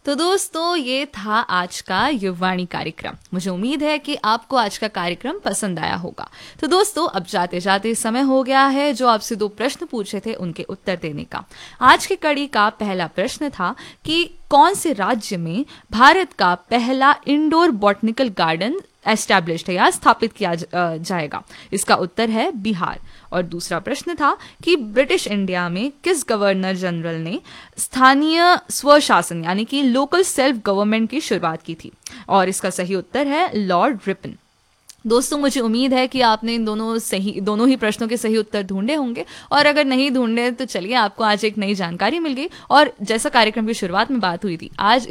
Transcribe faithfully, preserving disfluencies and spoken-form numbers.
तो दोस्तों ये था आज का युवाणी कार्यक्रम। मुझे उम्मीद है कि आपको आज का कार्यक्रम पसंद आया होगा। तो दोस्तों अब जाते जाते समय हो गया है जो आपसे दो प्रश्न पूछे थे उनके उत्तर देने का। आज की कड़ी का पहला प्रश्न था कि कौन से राज्य में भारत का पहला इंडोर बॉटनिकल गार्डन एस्टैब्लिश्ड है या स्थापित किया जाएगा। इसका उत्तर है बिहार। और दूसरा प्रश्न था कि ब्रिटिश इंडिया में किस गवर्नर जनरल ने स्थानीय स्वशासन यानी कि लोकल सेल्फ गवर्नमेंट की शुरुआत की थी। और इसका सही उत्तर है लॉर्ड रिपन। दोस्तों मुझे उम्मीद है कि आपने इन दोनों सही दोनों ही प्रश्नों के सही उत्तर ढूंढे होंगे, और अगर नहीं ढूंढे तो चलिए आपको आज एक नई जानकारी मिल गई। और जैसा कार्यक्रम की शुरुआत में बात हुई थी, आज